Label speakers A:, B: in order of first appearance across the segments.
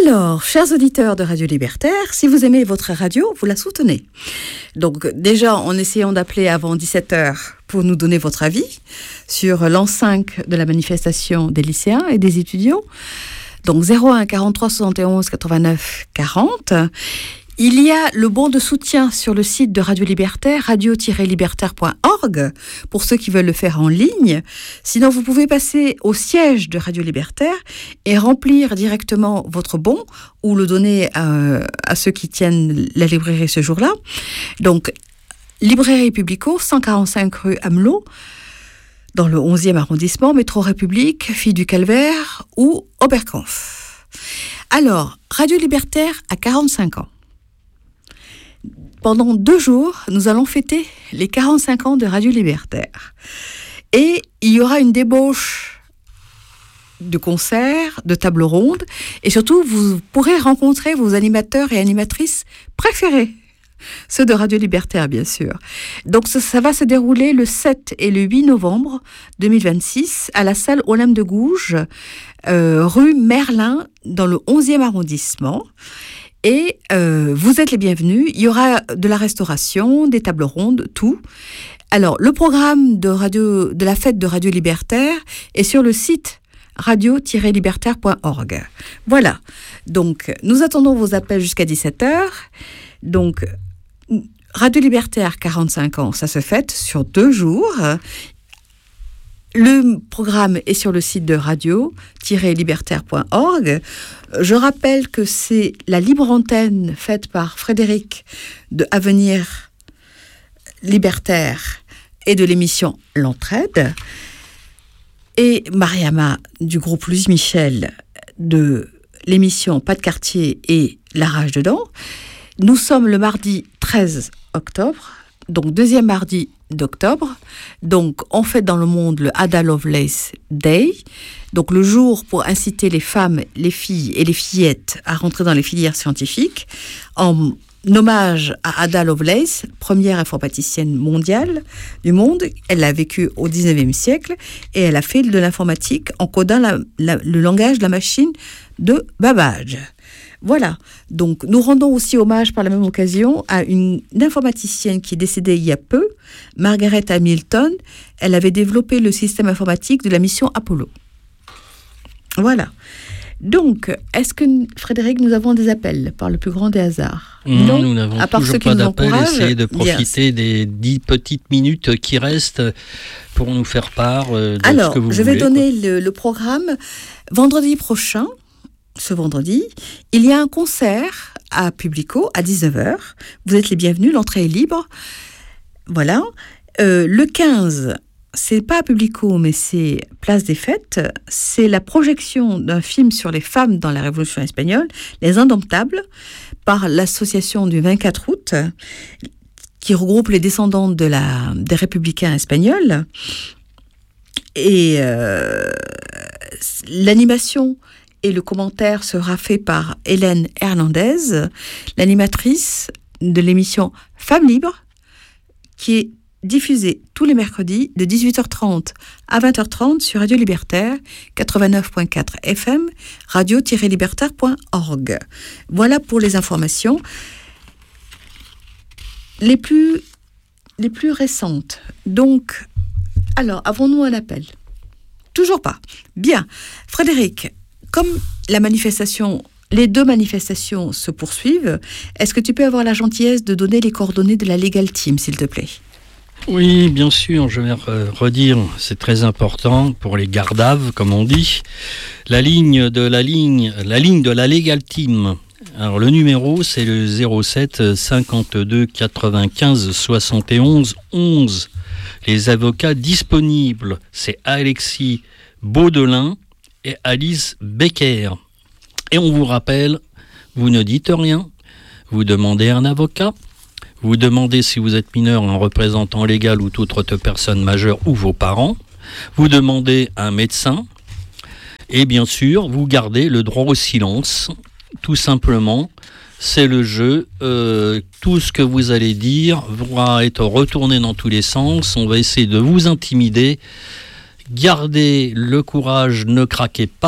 A: Alors, chers auditeurs de Radio Libertaire, si vous aimez votre radio, vous la soutenez. Donc déjà, en essayant d'appeler avant 17h pour nous donner votre avis sur l'an 5 de la manifestation des lycéens et des étudiants. Donc 01 43 71 89 40. Il y a le bon de soutien sur le site de Radio Libertaire, radio-libertaire.org, pour ceux qui veulent le faire en ligne. Sinon, vous pouvez passer au siège de Radio Libertaire et remplir directement votre bon ou le donner à ceux qui tiennent la librairie ce jour-là. Donc, Librairie Publico, 145 rue Amelot, dans le 11e arrondissement, Métro République, Filles du Calvaire ou Oberkampf. Alors, Radio Libertaire a 45 ans. Pendant 2 jours, nous allons fêter les 45 ans de Radio Libertaire. Et il y aura une débauche de concerts, de tables rondes, et surtout, vous pourrez rencontrer vos animateurs et animatrices préférés. Ceux de Radio Libertaire, bien sûr. Donc, ça va se dérouler le 7 et le 8 novembre 2026 à la salle Olympe de Gouges, rue Merlin, dans le 11e arrondissement. Et vous êtes les bienvenus. Il y aura de la restauration, des tables rondes, tout. Alors, le programme de la fête de Radio Libertaire est sur le site radio-libertaire.org. Voilà. Donc, nous attendons vos appels jusqu'à 17h. Donc, Radio Libertaire, 45 ans, ça se fête sur 2 jours. Le programme est sur le site de radio-libertaire.org. Je rappelle que c'est la libre antenne faite par Frédéric de Avenir Libertaire et de l'émission L'Entraide et Mariama du groupe Louise Michel de l'émission Pas de quartier et La rage dedans. Nous sommes le mardi 13 octobre, donc 2e mardi d'octobre. Donc, on fête dans le monde le Ada Lovelace Day. Donc, le jour pour inciter les femmes, les filles et les fillettes à rentrer dans les filières scientifiques, en hommage à Ada Lovelace, première informaticienne mondiale du monde. Elle a vécu au 19e siècle et elle a fait de l'informatique en codant le langage de la machine de Babbage. Voilà, donc nous rendons aussi hommage par la même occasion à une informaticienne qui est décédée il y a peu, Margaret Hamilton. Elle avait développé le système informatique de la mission Apollo. Voilà. Donc, est-ce que, Frédéric, nous avons des appels par le plus grand des hasards ?
B: Non, nous n'avons toujours pas d'appels. Essayez de profiter des 10 petites minutes qui restent pour nous faire part de ce que vous voulez. Alors, je vais donner le programme. Vendredi prochain, ce vendredi, il y a un concert à Publico à 19h. Vous êtes les bienvenus, l'entrée est libre. Voilà. Le 15, c'est pas à Publico, mais c'est Place des Fêtes. C'est la projection d'un film sur les femmes dans la Révolution espagnole, Les Indomptables, par l'association du 24 août, qui regroupe les descendants des républicains espagnols. Et l'animation et le commentaire sera fait par Hélène Hernandez, l'animatrice de l'émission Femmes Libres, qui est diffusée tous les mercredis de 18h30 à 20h30 sur Radio Libertaire, 89.4 FM, radio-libertaire.org. Voilà pour les informations les plus récentes. Donc, alors, avons-nous un appel ? Toujours pas. Bien. Frédéric, comme les 2 manifestations se poursuivent, est-ce que tu peux avoir la gentillesse de donner les coordonnées de la Legal Team, s'il te plaît ? Oui, bien sûr, je vais redire, c'est très important pour les gardaves, comme on dit, la ligne de la Legal Team. Alors le numéro, c'est le 07 52 95 71 11. Les avocats disponibles, c'est Alexis Baudelin et Alice Becker. Et on vous rappelle, vous ne dites rien, vous demandez un avocat, vous demandez si vous êtes mineur un représentant légal ou toute autre personne majeure ou vos parents, vous demandez un médecin et bien sûr vous gardez le droit au silence, tout simplement. C'est le jeu, tout ce que vous allez dire va être retourné dans tous les sens, on va essayer de vous intimider. Gardez le courage, ne craquez pas,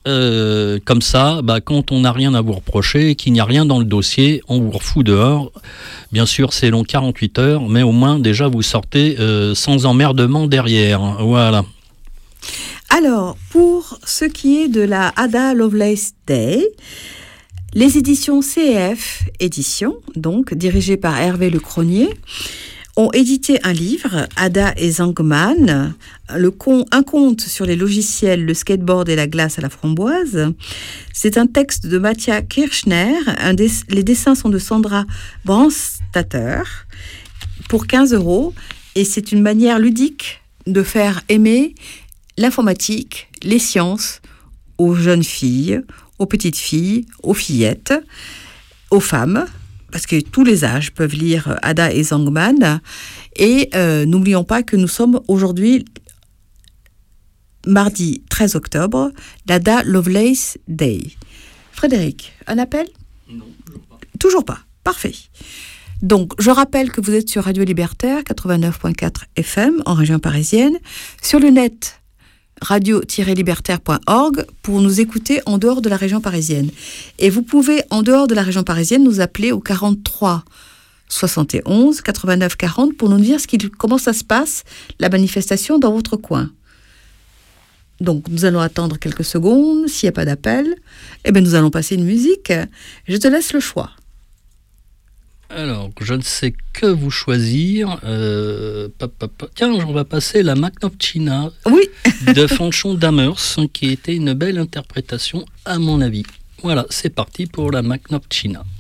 C: comme ça, quand on n'a rien à vous reprocher, qu'il n'y a rien dans le dossier, on vous refout dehors. Bien sûr, c'est long 48 heures, mais au moins, déjà, vous sortez sans emmerdement derrière. Voilà.
B: Alors, pour ce qui est de la Ada Lovelace Day, les éditions CF Éditions, donc dirigées par Hervé Le Cronier, ont édité un livre, Ada et Zangman, un conte sur les logiciels, le skateboard et la glace à la framboise. C'est un texte de Mathia Kirchner. Les dessins sont de Sandra Brandstatter pour 15 €. Et c'est une manière ludique de faire aimer l'informatique, les sciences aux jeunes filles, aux petites filles, aux fillettes, aux femmes, parce que tous les âges peuvent lire Ada et Zangman. Et n'oublions pas que nous sommes aujourd'hui, mardi 13 octobre, l'Ada Lovelace Day. Frédéric, un appel ?
C: Non, toujours pas.
B: Toujours pas, parfait. Donc, je rappelle que vous êtes sur Radio Libertaire, 89.4 FM, en région parisienne, sur le net, radio-libertaire.org pour nous écouter en dehors de la région parisienne. Et vous pouvez, en dehors de la région parisienne, nous appeler au 43 71 89 40 pour nous dire comment ça se passe, la manifestation dans votre coin. Donc, nous allons attendre quelques secondes. S'il n'y a pas d'appel, nous allons passer une musique. Je te laisse le choix.
C: Alors, je ne sais que vous choisir. Tiens, on va passer la Macnopchina de Fanchon Dammers, qui était une belle interprétation à mon avis. Voilà, c'est parti pour la Macnopchina.